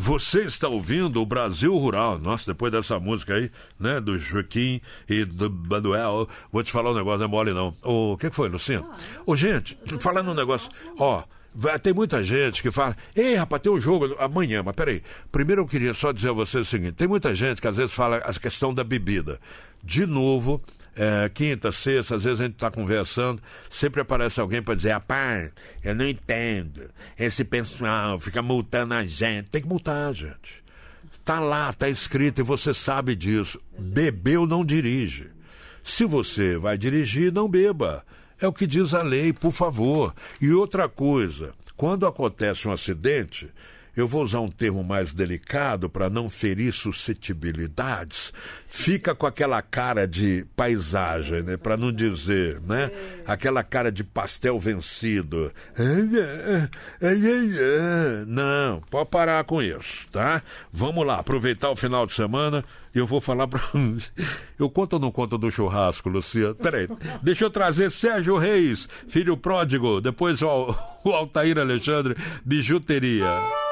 Você está ouvindo o Brasil Rural. Nossa, depois dessa música aí, né, do Joaquim e do Manuel, vou te falar um negócio, não é mole não. O que foi, Luciano? Ô, gente, falando um negócio, ó, tem muita gente que fala, ei, rapaz, tem um jogo amanhã, mas peraí. Primeiro eu queria só dizer a você o seguinte, tem muita gente que às vezes fala a questão da bebida. De novo, quinta, sexta, às vezes a gente está conversando, sempre aparece alguém para dizer, rapaz, eu não entendo, esse pessoal fica multando a gente. Tem que multar, gente. Tá lá, tá escrito e você sabe disso. Bebeu não dirige. Se você vai dirigir, não beba. É o que diz a lei, por favor. E outra coisa, quando acontece um acidente, eu vou usar um termo mais delicado para não ferir suscetibilidades, fica com aquela cara de paisagem, né? Para não dizer, né? Aquela cara de pastel vencido. Não, pode parar com isso, tá? Vamos lá, aproveitar o final de semana. Eu vou falar para... Eu conto ou não conto do churrasco, Luciano? Peraí, deixa eu trazer Sérgio Reis, filho pródigo, depois o Altair Alexandre, bijuteria.